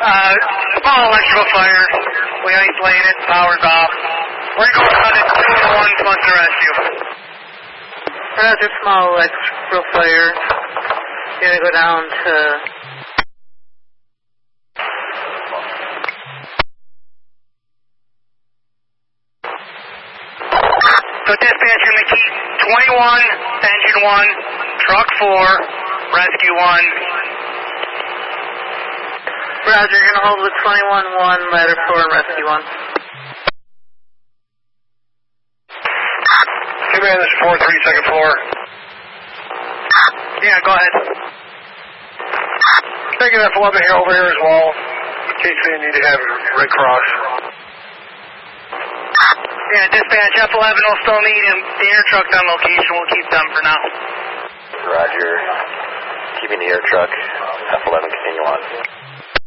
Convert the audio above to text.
Small electrical fire. We isolated, power's off. We're going on to 201 plus the rescue. Roger, small electrical fire. Gonna go down to... So dispatcher McKee, 21, engine 1, truck 4, rescue 1. Roger, you're gonna hold with 21-1, ladder 4, and rescue 1. Command, this is 4-3, second floor. Yeah, go ahead. Taking F11 here over here as well, in case we need to have Red Cross. Yeah, dispatch, F11 will still need him. The air truck's on location. We'll keep them for now. Roger. Keeping the air truck. F11, continue on.